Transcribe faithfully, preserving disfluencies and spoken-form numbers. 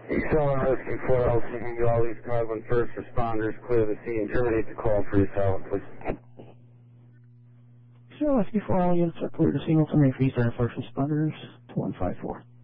Excel Rescue four L C D, all these Cleveland first responders, clear the scene, terminate the call for yourself, please. So, Rescue four L units are clear to signal terminate for Eastern first responders to one five four.